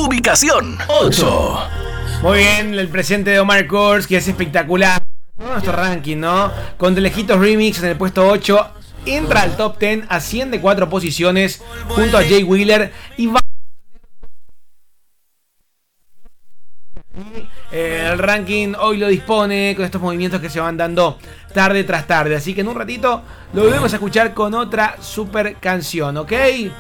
ubicación 8. Muy bien, el presente de Omar Kurz, que es espectacular. Nuestro ranking, ¿no? Con De Lejitos Remix en el puesto 8. Entra al top 10, asciende 4 posiciones junto a Jay Wheeler y va. El ranking hoy lo dispone con estos movimientos que se van dando tarde tras tarde. Así que en un ratito lo volvemos a escuchar con otra super canción, ¿ok?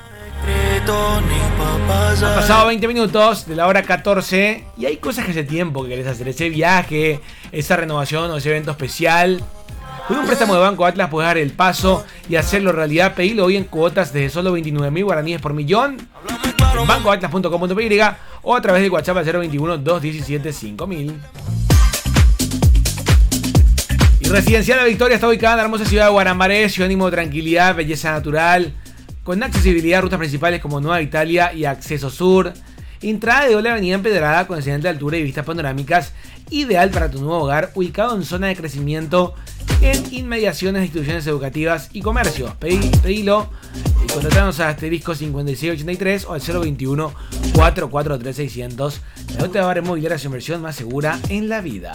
Han pasado 20 minutos de la hora 14 y hay cosas que hace tiempo que querés hacer. Ese viaje, esa renovación o ese evento especial. Con un préstamo de Banco Atlas puedes dar el paso y hacerlo realidad. Pedilo hoy en cuotas desde solo 29.000 guaraníes por millón en bancoatlas.com.py o a través del WhatsApp al 021-217-5000. Y Residencial La Victoria está ubicada en la hermosa ciudad de Guarambaré, sinónimo de tranquilidad, belleza natural, con accesibilidad a rutas principales como Nueva Italia y Acceso Sur. Entrada de doble avenida empedrada con excelente altura y vistas panorámicas, ideal para tu nuevo hogar, ubicado en zona de crecimiento en inmediaciones de instituciones educativas y comercios. Pedilo y contratanos a asterisco 5683 o al 021 443 600. La nota de barra inmobiliaria es su inversión más segura en la vida.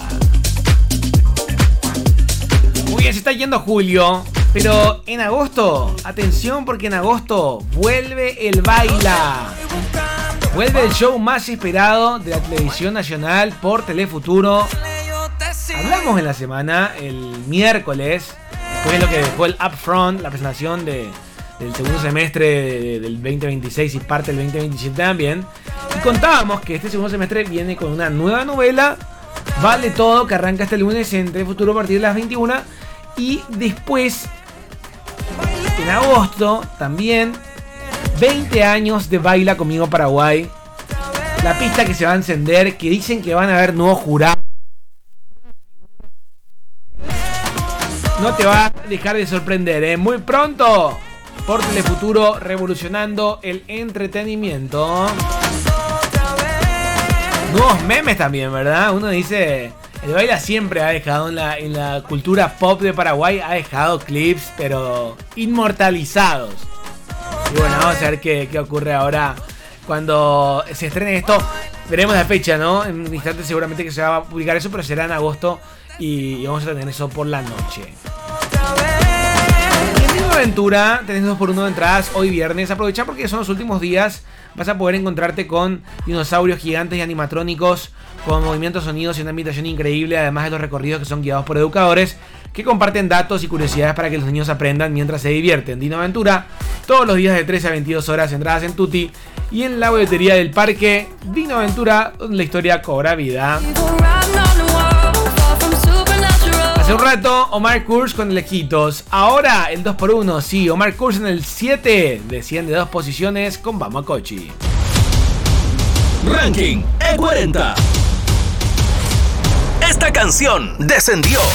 Muy bien, se está yendo julio, pero en agosto, atención, porque en agosto vuelve el Baila. Vuelve el show más esperado de la televisión nacional por Telefuturo. Hablamos en la semana, el miércoles, después de lo que dejó el Upfront, la presentación del segundo semestre del 2026 y parte del 2027 también. Y contábamos que este segundo semestre viene con una nueva novela, Vale Todo, que arranca este lunes en Telefuturo a partir de las 21. Y después, en agosto, también 20 años de Baila Conmigo Paraguay. La pista que se va a encender, que dicen que van a haber nuevos jurados. No te va a dejar de sorprender, ¿eh? Muy pronto, por Telefuturo, revolucionando el entretenimiento. Nuevos memes también, ¿verdad? Uno dice, el Baila siempre ha dejado en la cultura pop de Paraguay, ha dejado clips, pero inmortalizados. Y bueno, vamos a ver qué ocurre ahora cuando se estrene esto. Veremos la fecha, ¿no? En un instante seguramente que se va a publicar eso, pero será en agosto y vamos a tener eso por la noche. Y en Dino Aventura tenés 2x1 de entradas hoy viernes. Aprovecha porque son los últimos días. Vas a poder encontrarte con dinosaurios gigantes y animatrónicos con movimientos, sonidos y una ambientación increíble, además de los recorridos que son guiados por educadores que comparten datos y curiosidades para que los niños aprendan mientras se divierten. Dino Aventura, todos los días de 13 a 22 horas, entradas en Tutti y en la boletería del parque. Dino Aventura, donde la historia cobra vida. Hace un rato, Omar Kurz con Lejitos. Ahora, el 2x1, sí, Omar Kurz en el 7, desciende 2 posiciones con Vamos a Cochi. Ranking E40. Esta canción descendió